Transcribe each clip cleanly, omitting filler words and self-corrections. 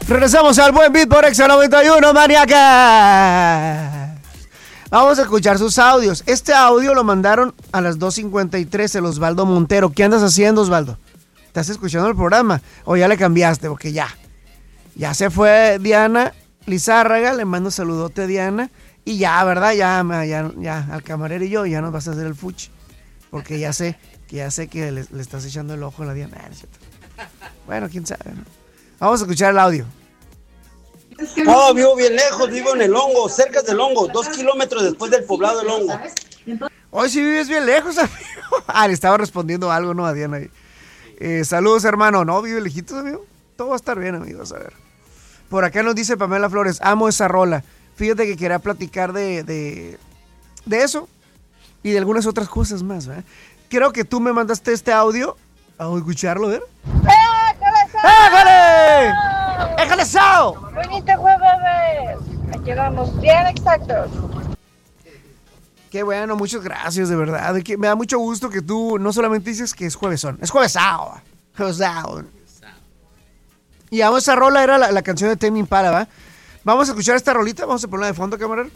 Regresamos al buen beat por Exa 91, maníaca. Vamos a escuchar sus audios. Este audio lo mandaron a las 2:53 el Osvaldo Montero. ¿Qué andas haciendo, Osvaldo? ¿Estás escuchando el programa? ¿O ya le cambiaste? Porque ya se fue Diana Lizárraga. Le mando un saludote a Diana. Y ya, ¿verdad? Ya al camarero y yo ya nos vas a hacer el fuchi. Porque ya sé que le estás echando el ojo a la Diana. Bueno, quién sabe, ¿no? Vamos a escuchar el audio. No, vivo bien lejos, vivo en el Hongo, cerca del Hongo, 2 kilómetros después del poblado del Hongo. Hoy sí vives bien lejos, amigo. Le estaba respondiendo algo, ¿no? A Diana ahí. Saludos, hermano. No, vive lejitos, amigo. Todo va a estar bien, amigos, a ver. Por acá nos dice Pamela Flores, amo esa rola. Fíjate que quería platicar de eso y de algunas otras cosas más, ¿verdad? Creo que tú me mandaste este audio. Vamos a escucharlo, a ver. ¡Éjale! ¡Éjale, Sao! Bonito jueves. Aquí vamos bien exactos. Qué bueno, muchas gracias, de verdad. Me da mucho gusto que tú no solamente dices que es juevesón, es juevesao. Y vamos, esa rola era la canción de Tame Impala, ¿va? Vamos a escuchar esta rolita, vamos a ponerla de fondo, camarada.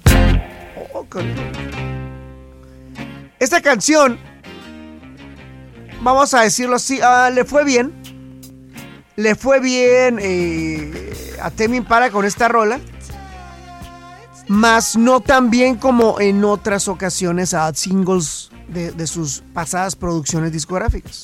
Esta canción, vamos a decirlo así, le fue bien a Tame Impala con esta rola, más no tan bien como en otras ocasiones a singles de sus pasadas producciones discográficas.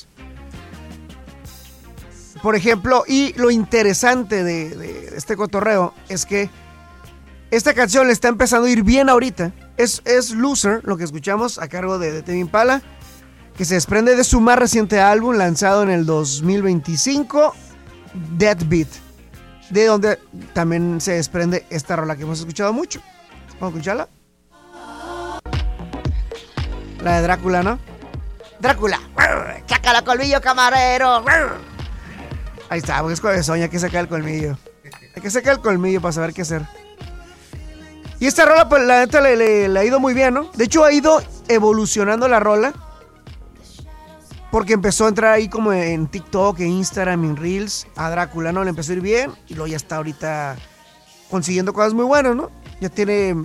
Por ejemplo, y lo interesante de este cotorreo es que esta canción le está empezando a ir bien ahorita. Es Loser, lo que escuchamos a cargo de Tame Impala, que se desprende de su más reciente álbum lanzado en el 2025, Deadbeat, de donde también se desprende esta rola que hemos escuchado mucho. Vamos a escucharla. La de Drácula, ¿no? Drácula, chácala colmillo, camarero. Ahí está, porque es cabezón, hay que sacar el colmillo. Hay que sacar el colmillo para saber qué hacer. Y esta rola, pues la neta le ha ido muy bien, ¿no? De hecho, ha ido evolucionando la rola. Porque empezó a entrar ahí como en TikTok, en Instagram, en Reels. A Drácula, ¿no? Le empezó a ir bien. Y luego ya está ahorita consiguiendo cosas muy buenas, ¿no? Ya tiene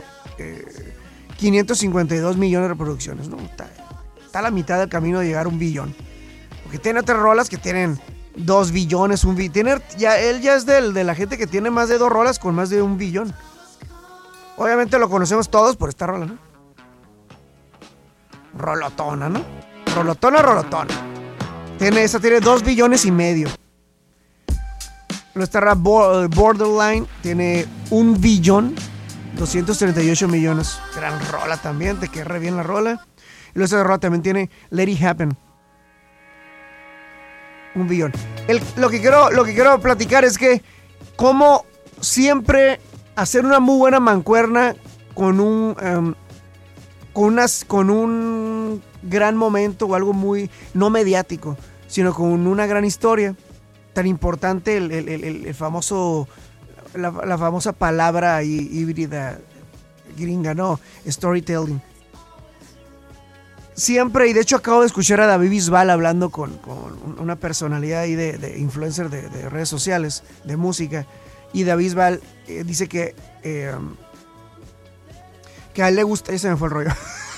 552 millones de reproducciones, ¿no? Está a la mitad del camino de llegar a 1 billón. Porque tiene otras rolas que tienen 2 billones, 1 billón. Él ya es de la gente que tiene más de 2 rolas con más de 1 billón. Obviamente lo conocemos todos por esta rola, ¿no? Rolotona, ¿no? Rolotona. Esa tiene 2 billones y medio. Nuestra Borderline tiene 1 billón 238 millones. Gran rola también, te queda re bien la rola. Y nuestra rola también tiene Let It Happen. 1 billón. Lo que quiero platicar es que como siempre hacer una muy buena mancuerna con un gran momento o algo muy no mediático, sino con una gran historia. Tan importante el famoso, la famosa palabra híbrida gringa, ¿no? Storytelling. Siempre, y de hecho acabo de escuchar a David Bisbal hablando con una personalidad ahí de influencer de redes sociales, de música, y David Bisbal dice que a él le gusta, ese me fue el rollo.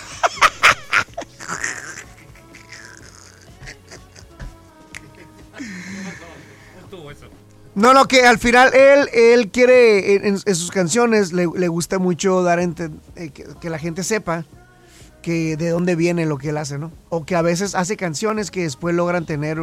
No, que al final él quiere, en sus canciones le gusta mucho dar que la gente sepa que de dónde viene lo que él hace, ¿no? O que a veces hace canciones que después logran tener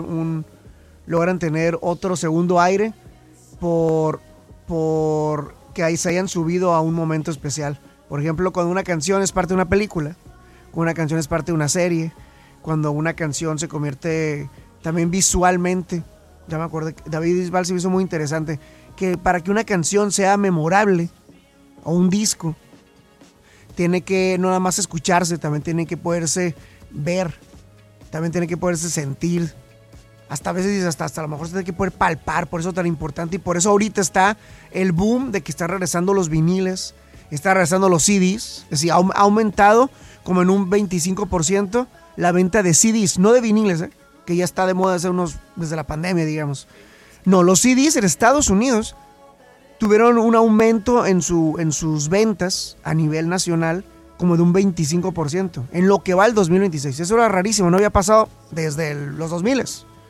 otro segundo aire por que ahí se hayan subido a un momento especial. Por ejemplo, cuando una canción es parte de una película, cuando una canción es parte de una serie, cuando una canción se convierte también visualmente. Ya me acuerdo que David Bisbal se me hizo muy interesante que para que una canción sea memorable o un disco tiene que no nada más escucharse, también tiene que poderse ver, también tiene que poderse sentir, hasta a veces hasta a lo mejor se tiene que poder palpar. Por eso es tan importante y por eso ahorita está el boom de que están regresando los viniles, están regresando los CDs. Es decir, ha aumentado como en un 25% la venta de CDs, no de viniles, que ya está de moda desde la pandemia, digamos. No, los CDs en Estados Unidos tuvieron un aumento en sus ventas a nivel nacional como de un 25% en lo que va el 2026. Eso era rarísimo, no había pasado desde los 2000.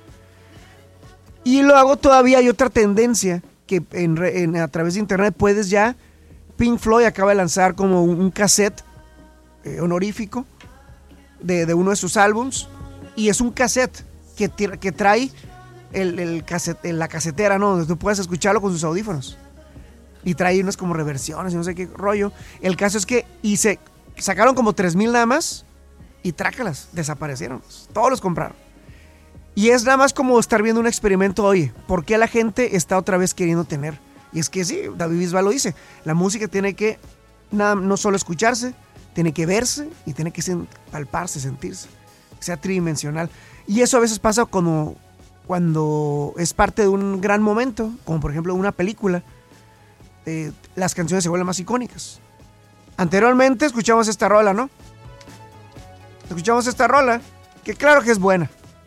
Y luego todavía hay otra tendencia que a través de internet puedes ya... Pink Floyd acaba de lanzar como un cassette honorífico de uno de sus álbums, y es un cassette que trae la casetera, ¿no? Donde tú puedes escucharlo con sus audífonos. Y trae unas como reversiones y no sé qué rollo. El caso es que sacaron como 3,000 nada más y trácalas, desaparecieron. Todos los compraron. Y es nada más como estar viendo un experimento. Oye, ¿por qué la gente está otra vez queriendo tener? Y es que sí, David Bisbal lo dice. La música tiene que no solo escucharse, tiene que verse y tiene que palparse, sentirse. Que sea tridimensional. Y eso a veces pasa cuando es parte de un gran momento, como por ejemplo una película. Las canciones se vuelven más icónicas. Anteriormente escuchamos esta rola, ¿no? Escuchamos esta rola, que claro que es buena,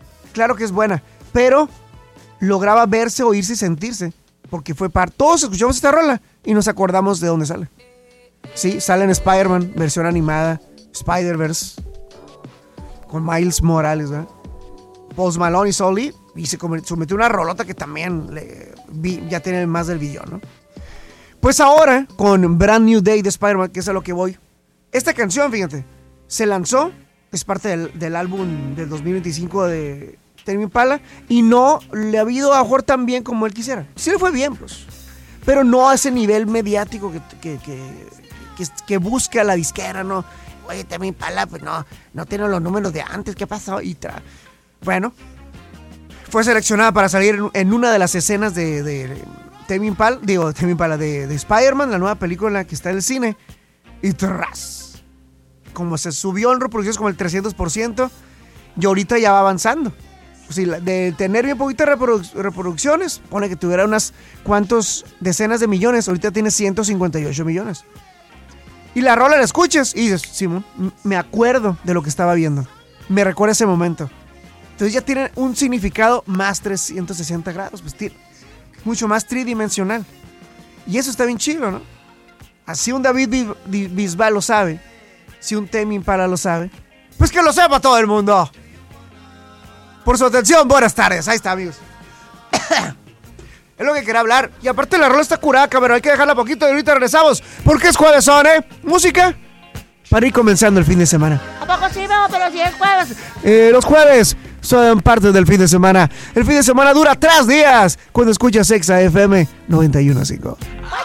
pero lograba verse, oírse y sentirse, porque fue todos escuchamos esta rola y nos acordamos de dónde sale. Sí, sale en Spider-Man, versión animada, Spider-Verse, con Miles Morales, ¿verdad? Post Malone y Soul Lee, y se sometió una rolota que también ya tiene más del billón, ¿no? Pues ahora, con Brand New Day de Spider-Man, que es a lo que voy, esta canción, fíjate, se lanzó, es parte del álbum del 2025 de Tame Impala, y no le ha ido a jugar tan bien como él quisiera. Sí le fue bien, pues, pero no a ese nivel mediático que busca la disquera, ¿no? Oye, Tame Impala, pues no tiene los números de antes, ¿qué pasó? Bueno, fue seleccionada para salir en una de las escenas de Tame Impala, de Spider-Man, la nueva película que está en el cine, y tras, como se subió en reproducciones como el 300%, y ahorita ya va avanzando. Pues sí, de tener bien poquitas reproducciones, pone que tuviera unas cuantos decenas de millones, ahorita tiene 158 millones. Y la rola la escuchas y dices, Simón, me acuerdo de lo que estaba viendo, me recuerda ese momento. Entonces ya tiene un significado más 360 grados, pues tiene mucho más tridimensional. Y eso está bien chido, ¿no? Así un David Bisbal lo sabe, si un Tame Impala lo sabe, pues que lo sepa todo el mundo. Por su atención, buenas tardes. Ahí está, amigos. Es lo que quería hablar. Y aparte la rola está curaca, pero hay que dejarla poquito y ahorita regresamos. Porque es jueves, música para ir comenzando el fin de semana. ¿A poco sí, no? Pero si es jueves. Los jueves son parte del fin de semana. El fin de semana dura 3 días cuando escuchas Exa FM 91.5.